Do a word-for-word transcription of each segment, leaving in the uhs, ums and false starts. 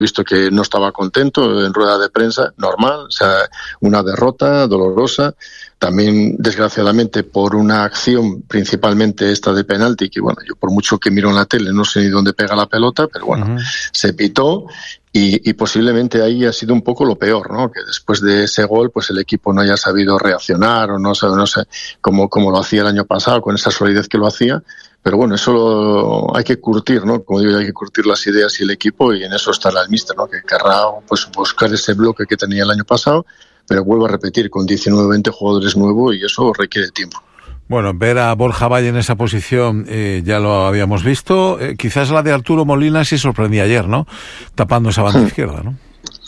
visto que no estaba contento en rueda de prensa, normal, o sea, una derrota dolorosa, también desgraciadamente por una acción, principalmente esta de penalti, que bueno, yo por mucho que miro en la tele no sé ni dónde pega la pelota, pero bueno, uh-huh. se pitó. Y, y posiblemente ahí ha sido un poco lo peor, ¿no? Que después de ese gol, pues el equipo no haya sabido reaccionar o no sé, no sé cómo, cómo lo hacía el año pasado, con esa solidez que lo hacía. Pero bueno, eso lo, hay que curtir, ¿no? Como digo, hay que curtir las ideas y el equipo, y en eso estará el míster, ¿no? Que querrá pues buscar ese bloque que tenía el año pasado, pero vuelvo a repetir, con diecinueve veinte jugadores nuevos, y eso requiere tiempo. Bueno, ver a Borja Valle en esa posición eh, ya lo habíamos visto. Eh, quizás la de Arturo Molina sí sorprendía ayer, ¿no? Tapando esa banda izquierda, ¿no?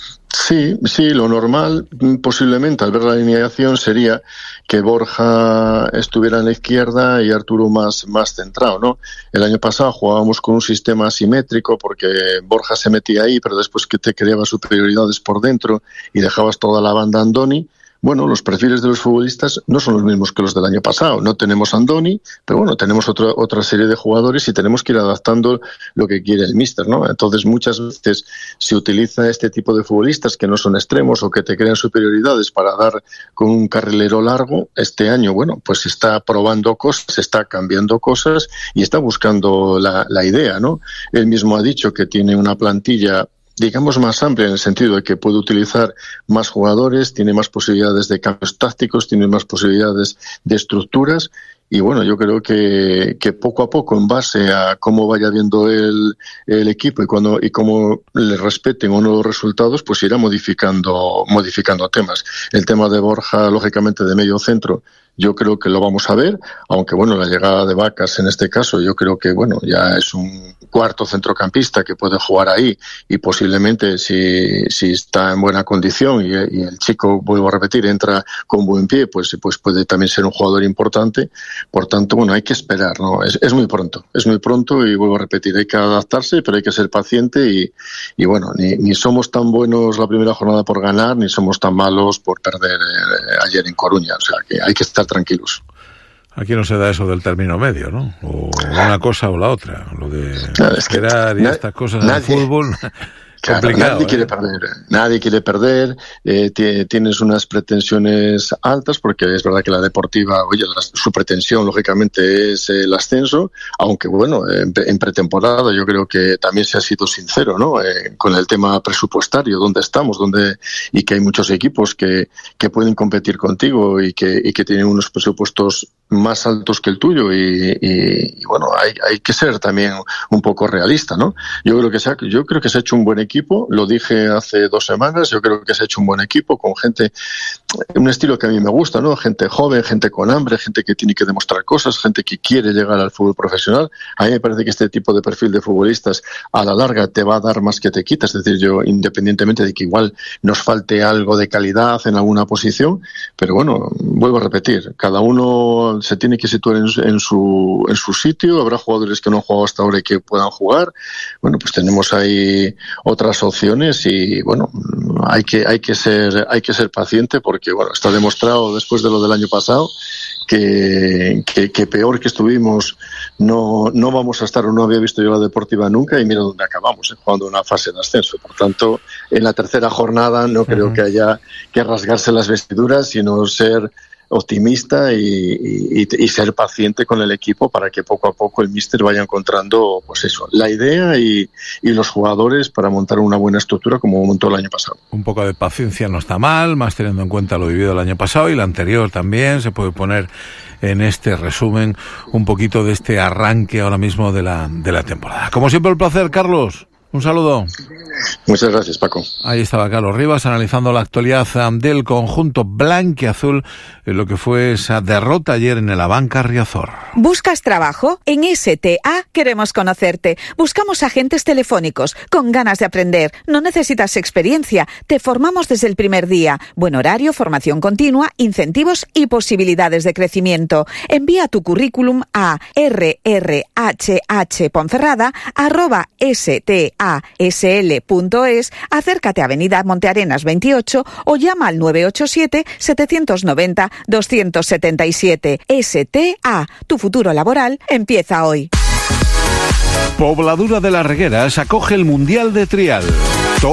Sí, sí, lo normal posiblemente al ver la alineación sería que Borja estuviera en la izquierda y Arturo más, más centrado, ¿no? El año pasado jugábamos con un sistema asimétrico porque Borja se metía ahí, pero después que te creaba superioridades por dentro y dejabas toda la banda a Andoni. Bueno, los perfiles de los futbolistas no son los mismos que los del año pasado. No tenemos a Andoni, pero bueno, tenemos otra otra serie de jugadores y tenemos que ir adaptando lo que quiere el míster, ¿no? Entonces, muchas veces se utiliza este tipo de futbolistas que no son extremos o que te crean superioridades para dar con un carrilero largo. Este año, bueno, pues se está probando cosas, se está cambiando cosas y está buscando la, la idea, ¿no? Él mismo ha dicho que tiene una plantilla, digamos, más amplia en el sentido de que puede utilizar más jugadores, tiene más posibilidades de cambios tácticos, tiene más posibilidades de estructuras, y bueno, yo creo que, que poco a poco, en base a cómo vaya viendo el, el equipo y cuando y cómo le respeten o no los resultados, pues irá modificando modificando temas. El tema de Borja, lógicamente, de medio centro, yo creo que lo vamos a ver, aunque bueno, la llegada de Vacas en este caso, yo creo que bueno, ya es un cuarto centrocampista que puede jugar ahí, y posiblemente si, si está en buena condición y, y el chico, vuelvo a repetir, entra con buen pie, pues, pues puede también ser un jugador importante. Por tanto, bueno, hay que esperar, ¿no? Es, es muy pronto, es muy pronto y vuelvo a repetir, hay que adaptarse, pero hay que ser paciente y, y bueno, ni, ni somos tan buenos la primera jornada por ganar, ni somos tan malos por perder eh, ayer en Coruña, o sea que hay que estar tranquilos. Aquí no se da eso del término medio, ¿no? O una cosa o la otra. Lo de claro, esperar es que y estas cosas nadie, en el fútbol. Claro, nadie ¿eh? quiere perder, nadie quiere perder, eh, t- tienes unas pretensiones altas, porque es verdad que la deportiva, oye, la, su pretensión lógicamente es el ascenso, aunque bueno, en, en pretemporada yo creo que también se ha sido sincero, ¿no? Eh, con el tema presupuestario, dónde estamos, dónde, y que hay muchos equipos que, que pueden competir contigo y que, y que tienen unos presupuestos más altos que el tuyo y, y, y bueno, hay, hay que ser también un poco realista, ¿no? Yo creo que se ha, yo creo que se ha hecho un buen equipo, lo dije hace dos semanas, yo creo que se ha hecho un buen equipo con gente, un estilo que a mí me gusta, ¿no? Gente joven, gente con hambre, gente que tiene que demostrar cosas, gente que quiere llegar al fútbol profesional. A mí me parece que este tipo de perfil de futbolistas a la larga te va a dar más que te quita, es decir, yo independientemente de que igual nos falte algo de calidad en alguna posición, pero bueno, vuelvo a repetir, cada uno se tiene que situar en, en su en su sitio, habrá jugadores que no han jugado hasta ahora y que puedan jugar, bueno, pues tenemos ahí otras opciones y bueno, hay que hay que ser hay que ser paciente porque bueno, está demostrado después de lo del año pasado que, que, que peor que estuvimos no no vamos a estar, o no había visto yo la deportiva nunca, y mira dónde acabamos, ¿eh? Jugando una fase de ascenso. Por tanto, en la tercera jornada no creo uh-huh. que haya que rasgarse las vestiduras, sino ser optimista y, y, y ser paciente con el equipo para que poco a poco el míster vaya encontrando, pues eso, la idea y, y los jugadores para montar una buena estructura como montó el año pasado. Un poco de paciencia no está mal, más teniendo en cuenta lo vivido el año pasado y lo anterior también. Se puede poner en este resumen un poquito de este arranque ahora mismo de la, de la temporada. Como siempre, un placer, Carlos. Un saludo. Muchas gracias, Paco. Ahí estaba Carlos Rivas analizando la actualidad del conjunto blanquiazul en lo que fue esa derrota ayer en el Abanca Riazor. ¿Buscas trabajo? En S T A queremos conocerte. Buscamos agentes telefónicos con ganas de aprender. No necesitas experiencia. Te formamos desde el primer día. Buen horario, formación continua, incentivos y posibilidades de crecimiento. Envía tu currículum a rrhhponferrada arroba stasl.es, acércate a Avenida Montearenas veintiocho o llama al nueve ocho siete, setecientos noventa, doscientos setenta y siete. S T A, tu futuro laboral empieza hoy. Pobladura de las Regueras acoge el Mundial de Trial.